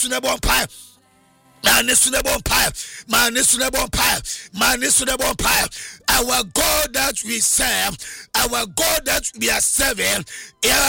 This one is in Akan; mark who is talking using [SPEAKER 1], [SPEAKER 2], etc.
[SPEAKER 1] sunebon pie. Man is sunebon pie. Man is sunebon pie. Man is sunebon pie. Our God that we serve, our God that we are serving,